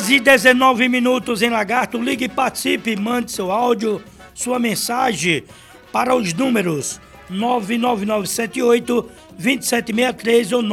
horas e 19 minutos em Lagarto. Ligue e participe, mande seu áudio, sua mensagem para os números 99978-2763 ou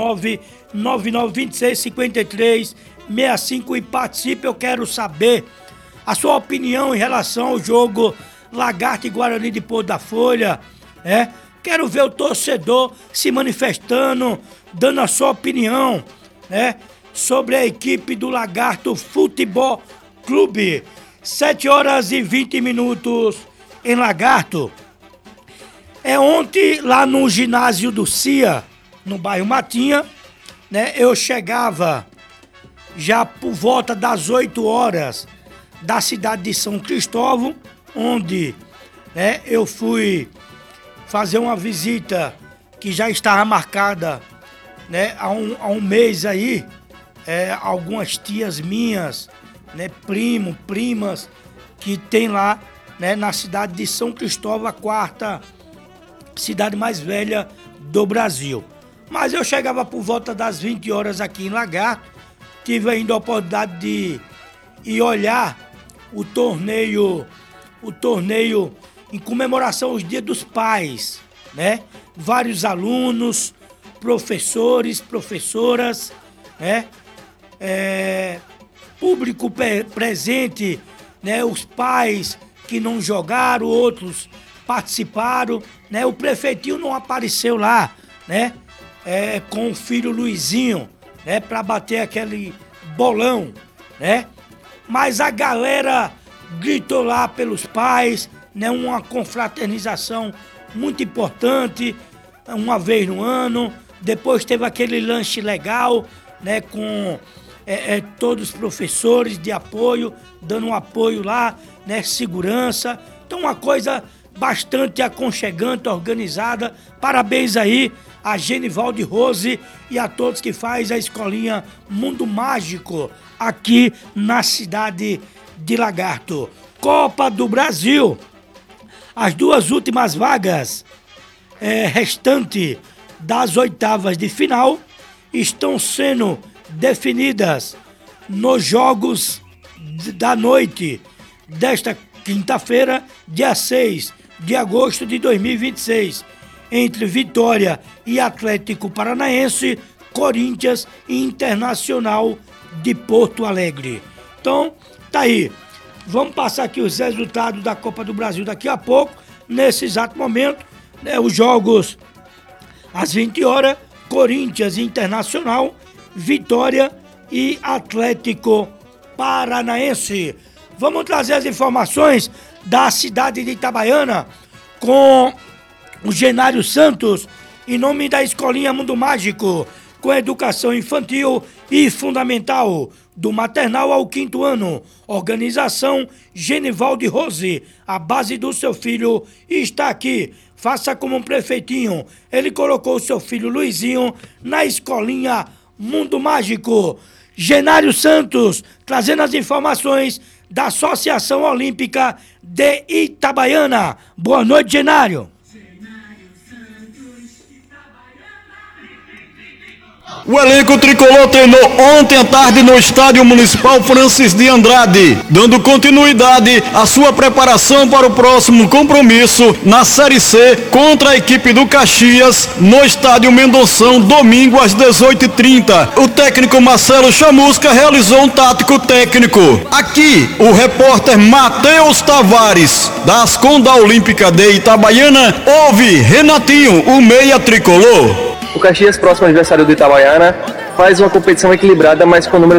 99926-5365 e participe. Eu quero saber a sua opinião em relação ao jogo Lagarto e Guarani de Porto da Folha, né? Quero ver o torcedor se manifestando, dando a sua opinião, né, sobre a equipe do Lagarto Futebol Clube. 7 horas e 20 minutos em Lagarto. Ontem, lá no ginásio do CIA, no bairro Matinha, né, eu chegava já por volta das 8 horas da cidade de São Cristóvão, onde, né, eu fui fazer uma visita que já estava marcada, né, há um mês aí. Algumas tias minhas, né, primas, que tem lá, né, na cidade de São Cristóvão, a quarta cidade mais velha do Brasil. Mas eu chegava por volta das 20 horas aqui em Lagarto, tive ainda a oportunidade de ir olhar o torneio em comemoração aos Dias dos Pais, né? Vários alunos, professores, professoras, né? Público presente, né? Os pais que não jogaram, outros participaram, né? O prefeitinho não apareceu lá, né? Com o filho Luizinho, né? Para bater aquele bolão, né? Mas a galera gritou lá pelos pais, né? Uma confraternização muito importante, uma vez no ano. Depois teve aquele lanche legal, né? Com todos os professores de apoio, dando um apoio lá, né? Segurança. Então uma coisa bastante aconchegante, organizada. Parabéns aí a Genivaldo Rose e a todos que faz a escolinha Mundo Mágico aqui na cidade de Lagarto. Copa do Brasil. As duas últimas vagas restantes das oitavas de final estão sendo definidas nos jogos da noite desta quinta-feira, dia 6 de agosto de 2026, entre Vitória e Atlético Paranaense, Corinthians e Internacional de Porto Alegre. Então, tá aí. Vamos passar aqui os resultados da Copa do Brasil daqui a pouco, nesse exato momento, né, os jogos às 20 horas, Corinthians e Internacional, Vitória e Atlético Paranaense. Vamos trazer as informações da cidade de Itabaiana com o Genário Santos, em nome da Escolinha Mundo Mágico, com educação infantil e fundamental, do maternal ao 5º ano. Organização Genivaldo Rose, a base do seu filho está aqui. Faça como um prefeitinho. Ele colocou o seu filho Luizinho na Escolinha Mundo Mágico. Genário Santos, trazendo as informações da Associação Olímpica de Itabaiana. Boa noite, Genário. O elenco tricolor treinou ontem à tarde no Estádio Municipal Francis de Andrade, dando continuidade à sua preparação para o próximo compromisso na Série C contra a equipe do Caxias no Estádio Mendonção, domingo às 18h30. O técnico Marcelo Chamusca realizou um tático técnico. Aqui, o repórter Matheus Tavares, da Asconda Olímpica de Itabaiana, ouve Renatinho, o meia tricolor. O Caxias, próximo adversário do Itabaiana, faz uma competição equilibrada, mas com números